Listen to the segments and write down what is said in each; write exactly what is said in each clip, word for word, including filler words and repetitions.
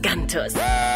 Abascantus.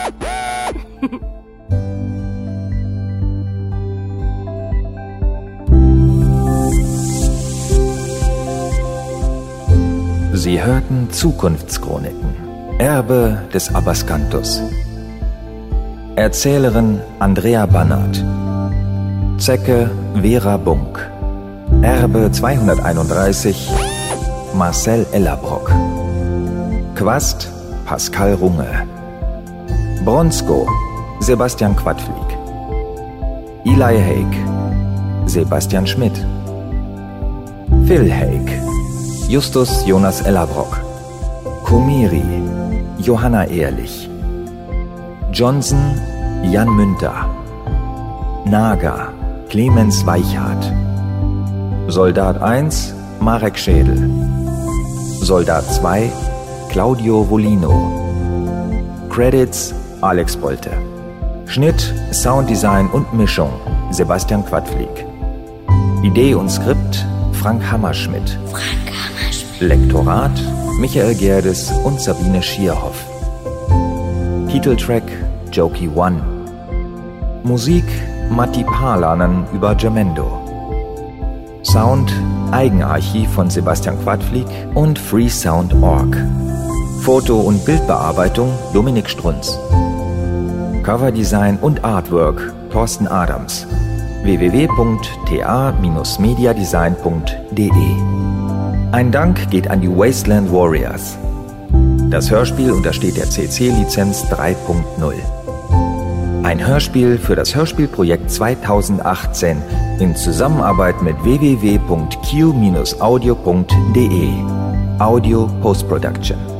Sie hörten Zukunftschroniken, Erbe des Abascantus. Erzählerin Andrea Bannert. Zecke Vera Bunk. Erbe zweihunderteinunddreißig Marcel Ellerbrock. Quast Pascal Runge. Bronsko Sebastian Quadflieg. Eli Haig Sebastian Schmidt. Phil Haig Justus Jonas Ellerbrock. Komiri Johanna Ehrlich. Johnson Jan Münter. Naga Clemens Weichhardt. Soldat eins Marek Schädel. Soldat zwei Claudio Volino. Credits Alex Bolte. Schnitt, Sounddesign und Mischung Sebastian Quadflieg. Idee und Skript Frank Hammerschmidt. Frank Hammerschmidt. Lektorat Michael Gerdes und Sabine Schierhoff. Titeltrack Jokey One. Musik Matti Parlanen über Jamendo. Sound Eigenarchiv von Sebastian Quadflieg und freesound punkt org. Foto- und Bildbearbeitung Dominik Strunz. Coverdesign und Artwork Thorsten Adams. w w w punkt t a dash mediadesign punkt d e. Ein Dank geht an die Wasteland Warriors. Das Hörspiel untersteht der C C-Lizenz drei Punkt null. Ein Hörspiel für das Hörspielprojekt zweitausendachtzehn in Zusammenarbeit mit w w w punkt q dash audio punkt d e. Audio Post Production.